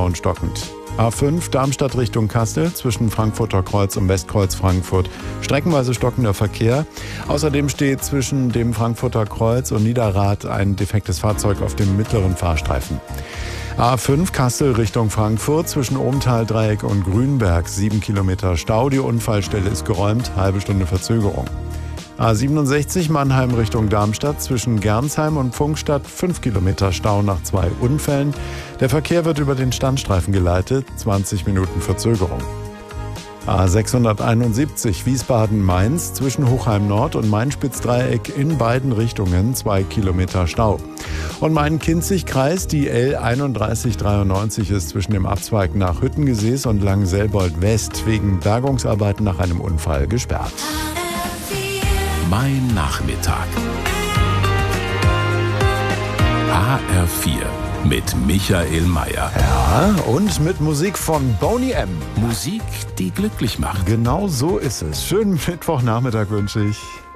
Stau und stockend. A5 Darmstadt Richtung Kassel zwischen Frankfurter Kreuz und Westkreuz Frankfurt. Streckenweise stockender Verkehr. Außerdem steht zwischen dem Frankfurter Kreuz und Niederrad ein defektes Fahrzeug auf dem mittleren Fahrstreifen. A5 Kassel Richtung Frankfurt zwischen Ohmtal-Dreieck und Grünberg 7 Kilometer Stau. Die Unfallstelle ist geräumt, halbe Stunde Verzögerung. A67 Mannheim Richtung Darmstadt zwischen Gernsheim und Pfungstadt 5 Kilometer Stau nach 2 Unfällen. Der Verkehr wird über den Standstreifen geleitet, 20 Minuten Verzögerung. A671 Wiesbaden-Mainz zwischen Hochheim Nord und Main-Spitz-Dreieck in beiden Richtungen 2 Kilometer Stau. Und Main-Kinzig-Kreis, die L3193 ist zwischen dem Abzweig nach Hüttengesäß und Langenselbold West wegen Bergungsarbeiten nach einem Unfall gesperrt. Mein Nachmittag. HR4 mit Michael Mayer. Ja, und mit Musik von Boney M. Musik, die glücklich macht. Genau so ist es. Schönen Mittwochnachmittag wünsche ich.